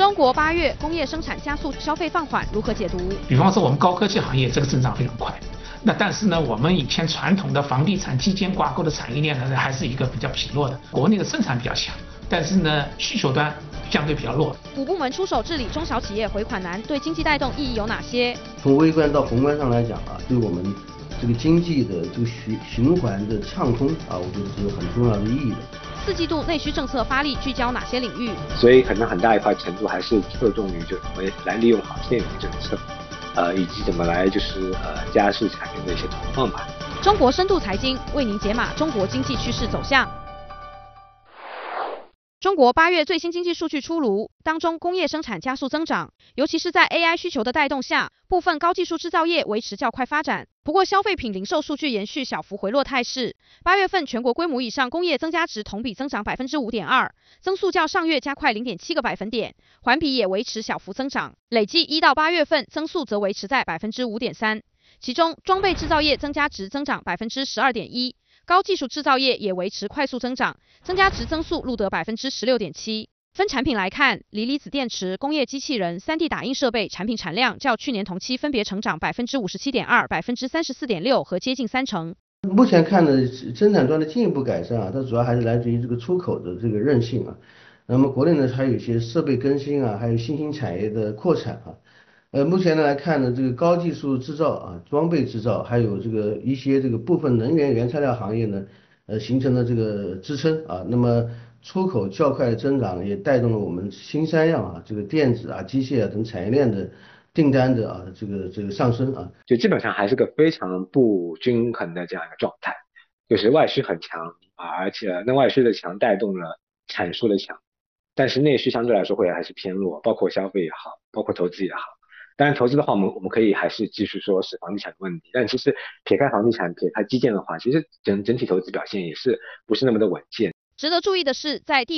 中国8月工业生产加速，消费放缓，如何解读？ 比方说我们高科技行业这个增长非常快，但是呢，我们以前传统的房地产基建挂钩的产业链呢，还是一个比较疲弱的。国内的生产比较强，但是呢，需求端相对比较弱。 5部门出手治理中小企业回款难，对经济带动意义有哪些？ 从微观到宏观上来讲对我们这个经济的这个循环的畅通我觉得是有很重要的意义的。 4季度内需政策发力，聚焦哪些领域？ 所以可能很大一块程度还是侧重于就怎么来利用好现有的政策，以及怎么来加速产业的一些投放吧。 中国深度财经为您解码中国经济趋势走向。中国8月最新经济数据出炉，当中工业生产加速增长，尤其是在 AI 需求的带动下，部分高技术制造业维持较快发展。不过消费品零售数据延续小幅回落态势，8月份全国规模以上工业增加值同比增长 5.2%， 增速较上月加快 0.7个百分点，环比也维持小幅增长，累计1到8月份增速则维持在 5.3%。其中装备制造业增加值增长 12.1%，高技术制造业也维持快速增长，增加值增速录得 16.7%。分产品来看，锂离子电池、工业机器人、3D 打印设备产品产量较去年同期分别成长 57.2%、34.6% 和接近30%。 目前看的生产端的进一步改善它主要还是来自于这个出口的这个韧性那么国内呢还有一些设备更新还有新兴产业的扩产目前来看呢，这个高技术制造装备制造，还有这个一些这个部分能源原材料行业呢，形成了这个支撑那么出口较快的增长也带动了我们新三样这个电子机械等产业链的订单的这个上升就基本上还是个非常不均衡的这样一个状态，就是外需很强而且那外需的强带动了产出的强，但是内需相对来说会还是偏弱，包括消费也好，包括投资也好。当然投资的话我们可以还是继续说是房地产的问题，但其实撇开房地产撇开基建的话，其实整体投资表现也是不是那么的稳健。 值得注意的是，在